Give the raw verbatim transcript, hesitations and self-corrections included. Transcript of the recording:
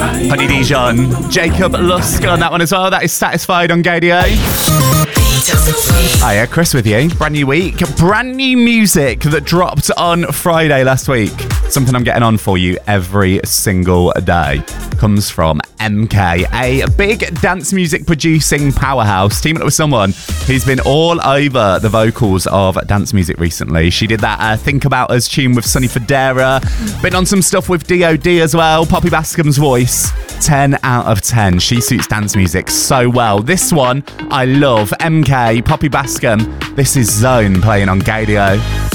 Honey Dijon, Jacob Lusk on that one as well. That is Satisfied on Gadio. Hiya, Chris with you. Brand new week, brand new music that dropped on Friday last week. Something I'm getting on for you every single day. Comes from M K, a big dance music producing powerhouse, teaming up with someone who's been all over the vocals of dance music recently. She did that uh, Think About Us tune with Sonny Fodera, been on some stuff with D O D as well. Poppy Bascom's voice, ten out of ten. She suits dance music so well. This one I love. M K, Poppy Bascom. This is Zone playing on Gadio.